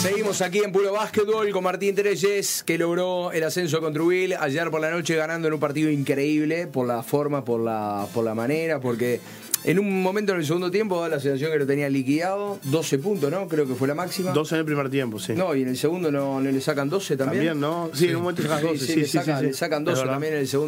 Seguimos aquí en Puro Básquetbol con Martín Treyes, que logró el ascenso con Truville ayer por la noche, ganando en un partido increíble por la forma, por la manera, porque en un momento en el segundo tiempo da la sensación que lo tenía liquidado. 12 puntos, ¿no? Creo que fue la máxima. 12 en el primer tiempo, sí. No, y en el segundo no le sacan 12 también. También, ¿no? Sí, en un momento sacan 12. Le sacan 12 también en el segundo.